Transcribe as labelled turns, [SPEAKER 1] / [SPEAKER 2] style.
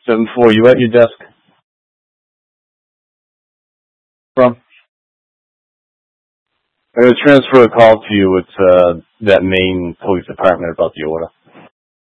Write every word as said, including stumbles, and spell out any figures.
[SPEAKER 1] seven four, you at your desk? From? I'm going to transfer a call to you with uh, that main police department about the order.